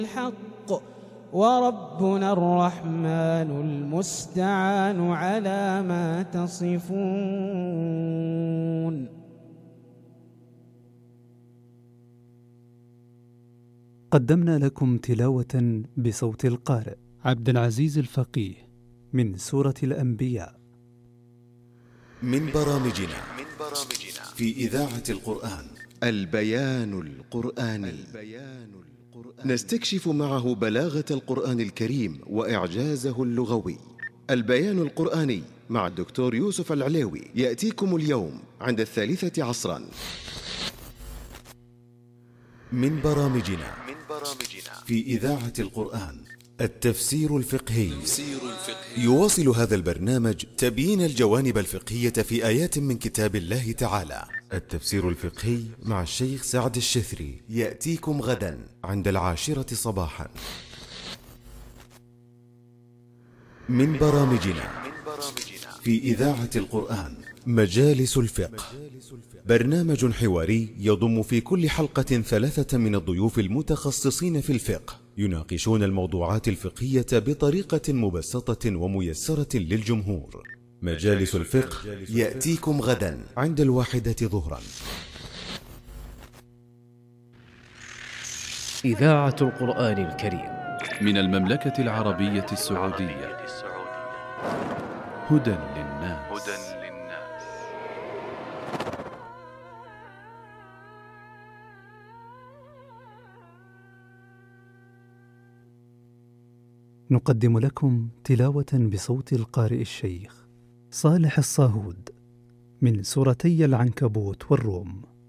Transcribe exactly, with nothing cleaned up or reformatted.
الحق وربنا الرحمن المستعان على ما تصفون. قدمنا لكم تلاوة بصوت القارئ عبد العزيز الفقيه من سورة الأنبياء. من برامجنا في إذاعة القرآن البيان القرآني. نستكشف معه بلاغة القرآن الكريم وإعجازه اللغوي. البيان القرآني مع الدكتور يوسف العليوي يأتيكم اليوم عند الثالثة عصرا. من برامجنا في إذاعة القرآن التفسير الفقهي. يواصل هذا البرنامج تبيين الجوانب الفقهية في آيات من كتاب الله تعالى. التفسير الفقهي مع الشيخ سعد الشثري يأتيكم غدا عند العاشرة صباحا. من برامجنا في إذاعة القرآن مجالس الفقه، برنامج حواري يضم في كل حلقة ثلاثة من الضيوف المتخصصين في الفقه يناقشون الموضوعات الفقهية بطريقة مبسطة وميسرة للجمهور. مجالس الفقه يأتيكم غدا عند الواحدة ظهرا. إذاعة القرآن الكريم من المملكة العربية السعودية. هدى للناس. نقدم لكم تلاوة بصوت القارئ الشيخ صالح الصاهود من سورتي العنكبوت والروم.